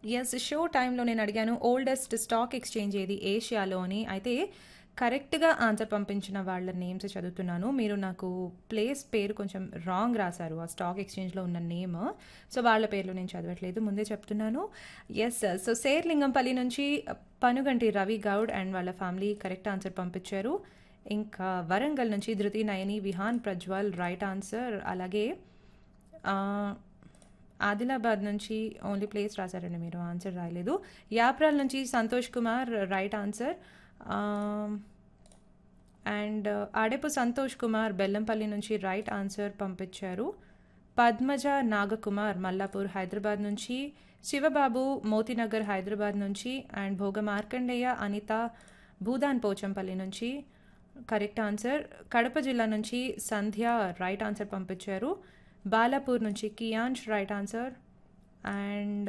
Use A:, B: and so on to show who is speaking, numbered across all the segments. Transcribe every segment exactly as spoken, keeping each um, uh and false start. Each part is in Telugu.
A: యెస్. షో టైమ్‌లో నేనడిగాను ఓల్డెస్ట్ స్టాక్ ఎక్స్‌చేంజ్ ఏది ఏషియాలో అని. అయితే కరెక్ట్‌గా ఆన్సర్ పంపించిన వాళ్ళ నేమ్స్ చదువుతున్నాను. మీరు నాకు ప్లేస్ పేరు కొంచెం రాంగ్ రాసారు. ఆ స్టాక్ ఎక్స్‌చేంజ్‌లో ఉన్న నేమ్. సో, వాళ్ళ పేర్లు నేను చదవట్లేదు. ముందే చెప్తున్నాను. యెస్. సో, శేర్లింగంపల్లి నుంచి పనుగంటి రవి గౌడ్ అండ్ వాళ్ళ ఫ్యామిలీ కరెక్ట్ ఆన్సర్ పంపించారు. ఇంకా వరంగల్ నుంచి ధృతి నయని, విహాన్ ప్రజ్వల్ రైట్ ఆన్సర్. అలాగే ఆహ్, ఆదిలాబాద్ నుంచి ఓన్లీ ప్లేస్ రాసారండి మీరు. ఆన్సర్ రాయలేదు. యాప్రాల్ నుంచి సంతోష్ కుమార్ రైట్ ఆన్సర్. ఆహ్, అండ్ ఆడెపు సంతోష్ కుమార్ బెల్లంపల్లి నుంచి రైట్ ఆన్సర్ పంపించారు. పద్మజ నాగకుమార్ మల్లాపూర్ హైదరాబాద్ నుంచి, శివబాబు మోతీనగర్ హైదరాబాద్ నుంచి, అండ్ భోగ మార్కండేయ అనిత భూదాన్ పోచంపల్లి నుంచి కరెక్ట్ ఆన్సర్. కడప జిల్లా నుంచి సంధ్య రైట్ ఆన్సర్ పంపించారు. బాలాపూర్ నుంచి కియాన్ష్ right answer. And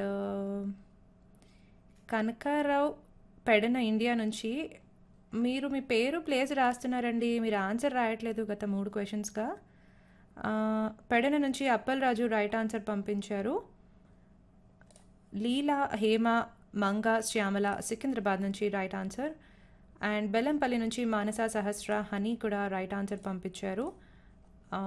A: Kanakarao Pedana India నుంచి మీరు మీ పేరు ప్లేస్ రాస్తున్నారండి. మీరు ఆన్సర్ రాయట్లేదు గత మూడు క్వశ్చన్స్గా. పెడన నుంచి అప్పల్ రాజు రైట్ ఆన్సర్ పంపించారు. లీలా హేమ మంగ శ్యామల సికింద్రాబాద్ నుంచి రైట్ ఆన్సర్. అండ్ బెల్లంపల్లి నుంచి మానస సహస్ర హనీ కూడా రైట్ ఆన్సర్ పంపించారు. ఆ,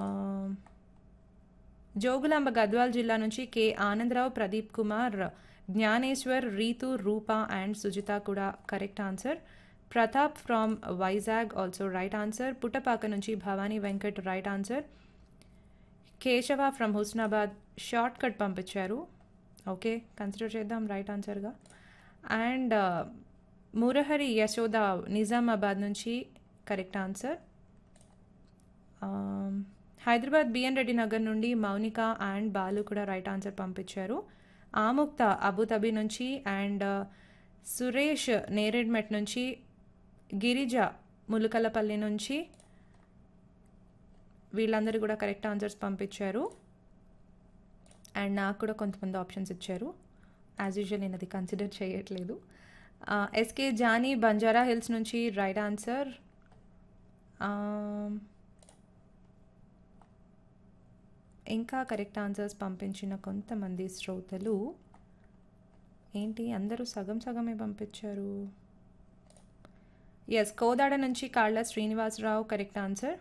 A: జోగులాంబ గద్వాల్ జిల్లా నుంచి K Anandarao, Pradeep Kumar, Gnaneshwar, Ritu, Roopa and Sujitha కూడా correct answer. Pratap from Vizag also right answer. Puttapaka నుంచి Bhavani Venkat right answer. Keshava from Husnabad short cut పంపించారు. ఓకే, కన్సిడర్ చేద్దాం రైట్ ఆన్సర్గా. అండ్ మురహరి యశోద నిజామాబాద్ నుంచి correct answer. Hyderabad B N Reddy Nagar నుండి మౌనిక అండ్ బాలు కూడా రైట్ ఆన్సర్ పంపించారు. ఆముక్త అబుదాబి నుంచి అండ్ సురేష్ నేరేడ్మెట్ నుంచి, గిరిజ ములుకలపల్లి నుంచి వీళ్ళందరూ కూడా కరెక్ట్ ఆన్సర్స్ పంపించారు. అండ్ నాకు కూడా కొంతమంది ఆప్షన్స్ ఇచ్చారు. యాజ్ యూజువల్ నేను అది కన్సిడర్ చేయట్లేదు. ఎస్కే జానీ బంజారా హిల్స్ నుంచి రైట్ ఆన్సర్. ఇంకా కరెక్ట్ ఆన్సర్స్ పంపించిన కొంతమంది శ్రోతలు ఏంటి అందరూ సగం సగమే పంపించారు. ఎస్, కోదాడ నుంచి కాళ్ళ శ్రీనివాసరావు కరెక్ట్ ఆన్సర్.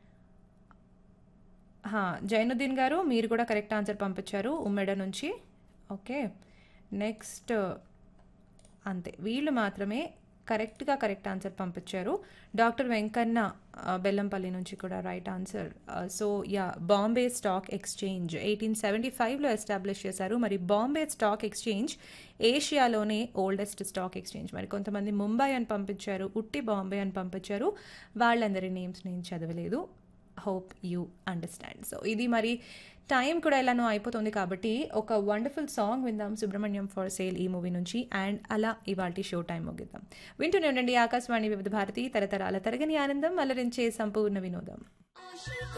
A: జైనుద్దీన్ గారు మీరు కూడా కరెక్ట్ ఆన్సర్ పంపించారు ఉమ్మెడ నుంచి. ఓకే, నెక్స్ట్ అంతే, వీళ్ళు మాత్రమే కరెక్ట్గా కరెక్ట్ ఆన్సర్ పంపించారు. డాక్టర్ వెంకన్న బెల్లంపల్లి నుంచి కూడా right answer. So yeah, Bombay stock exchange eighteen seventy ఫైవ్లో ఎస్టాబ్లిష్ చేశారు. మరి Bombay stock exchange ఏషియాలోనే oldest stock exchange. మరి కొంతమంది ముంబై అని పంపించారు, ఉట్టి బాంబే అని పంపించారు. వాళ్ళందరి నేమ్స్ నేను చదవలేదు. Hope you understand. సో ఇది మరి టైం కూడా ఎలానో అయిపోతుంది కాబట్టి ఒక వండర్ఫుల్ సాంగ్ విందాం సుబ్రహ్మణ్యం ఫర్ సేల్ ఈ మూవీ నుంచి. అండ్ అలా ఇవాల్టి షో టైం ముగిద్దాం. వింటూనే ఉండండి ఆకాశవాణి వివిధ భారతి, తరతరాల తరగని ఆనందం, అలరించే సంపూర్ణ వినోదం.